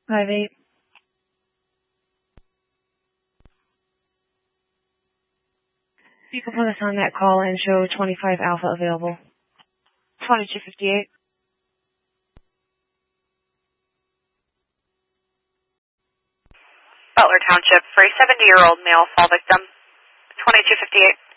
5-8. You can put us on that call and show 25 Alpha available. 2258. Butler Township for a 70-year-old male fall victim. 2258.